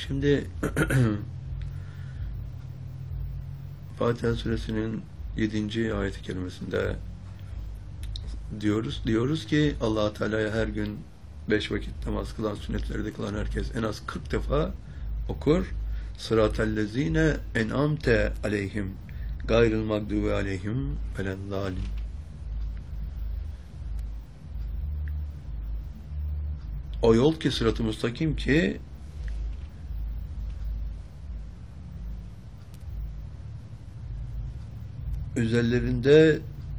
Şimdi Fatiha suresinin 7. ayet-i kerimesinde diyoruz ki Allah Teala'ya her gün 5 vakit namaz kılan, sünnetleri de kılan herkes en az 40 defa okur. Sıratellezine en'amte aleyhim gayril mağdubi aleyhim velennâlim. O yol ki sırat-ı müstakim ki üzerlerinde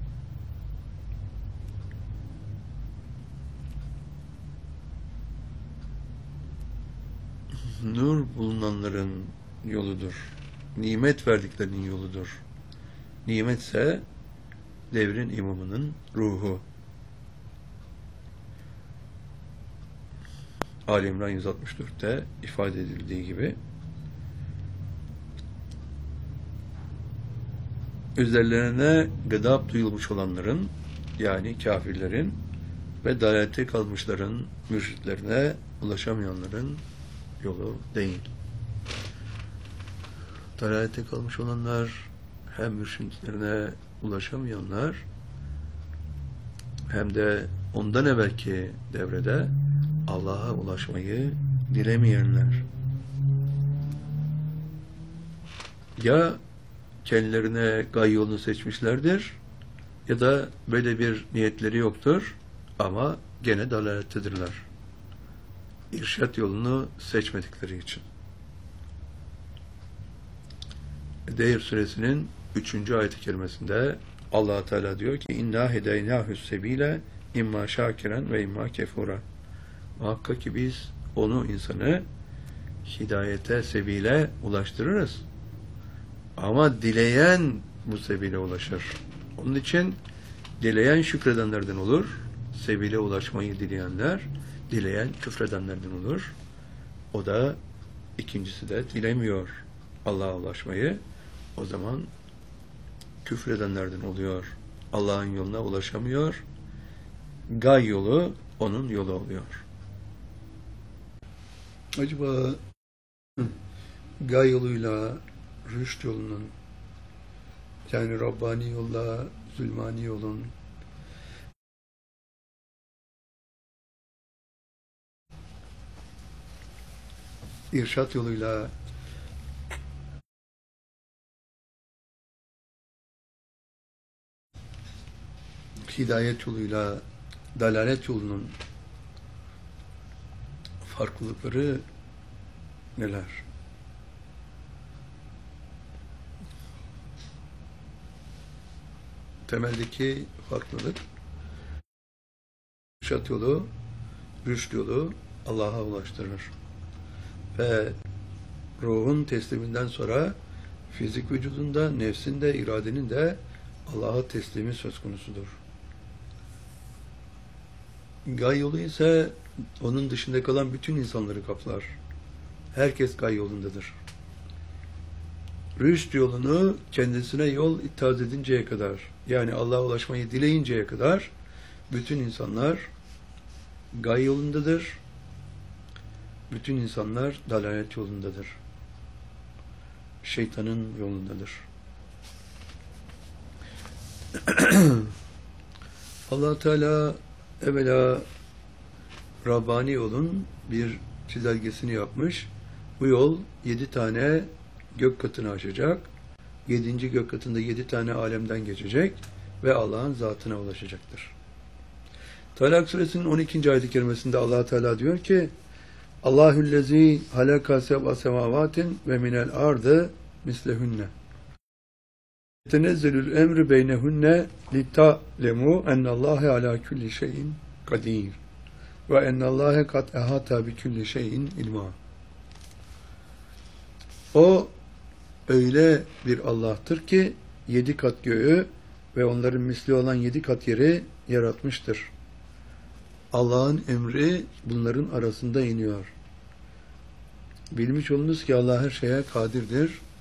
nur bulunanların yoludur. Nimet verdiklerinin yoludur. Nimetse devrin imamının ruhu. Ali İmran 164'te ifade edildiği gibi üzerlerine gıdap duyulmuş olanların, yani kafirlerin ve dalalette kalmışların, mürşitlerine ulaşamayanların yolu değil. Dalalette kalmış olanlar, hem mürşitlerine ulaşamayanlar hem de ondan evvelki devrede Allah'a ulaşmayı dilemeyenler. Ya kendilerine gay yolunu seçmişlerdir ya da böyle bir niyetleri yoktur ama gene dalalettedirler. İrşad yolunu seçmedikleri için. Deyr suresinin 3. ayet-i kerimesinde Allah Teala diyor ki İnna hedeynâhus sebîle imma şâkiren ve imma kefûra. Muhakkak ki biz onu, insanı hidayete, sebile ulaştırırız. Ama dileyen bu sebile ulaşır. Onun için dileyen şükredenlerden olur. Sebile ulaşmayı dileyenler, dileyen küfredenlerden olur. O da ikincisi de dilemiyor Allah'a ulaşmayı. O zaman küfredenlerden oluyor. Allah'ın yoluna ulaşamıyor. Gay yolu onun yolu oluyor. Acaba gay yoluyla rüşt yolunun, yani Rabbani yolla zulmani yolun irşat yoluyla hidayet yoluyla dalalet yolunun farklılıkları neler? Temeldeki farklılık irşat yolu, rüşt yolu Allah'a ulaştırır. Ve ruhun tesliminden sonra fizik vücudunda, nefsinde, iradenin de Allah'a teslimi söz konusudur. Gay yolu ise onun dışında kalan bütün insanları kaplar. Herkes gay yolundadır. Rüşt yolunu kendisine yol ittihaz edinceye kadar, yani Allah'a ulaşmayı dileyinceye kadar bütün insanlar gay yolundadır. Bütün insanlar dalalet yolundadır. Şeytanın yolundadır. Allah Teala evvela Rabbani yolun bir çizelgesini yapmış. Bu yol 7 tane gök katını aşacak. 7. gök katında 7 tane alemden geçecek ve Allah'ın zatına ulaşacaktır. Talak suresinin 12. ayet-i kerimesinde Allah Teala diyor ki Allahüllezî halaka seb'a semâvâtin ve minel ardı mislehunne. Tenezzelül emri beynehunne litta'lemû ennallâhe alâ külli şeyin kadîr ve ennallâhe kad ehâta bi külli şeyin ilmâ. O öyle bir Allah'tır ki 7 kat göğü ve onların misli olan 7 kat yeri yaratmıştır. Allah'ın emri bunların arasında iniyor. Bilmiş olunuz ki Allah her şeye kadirdir.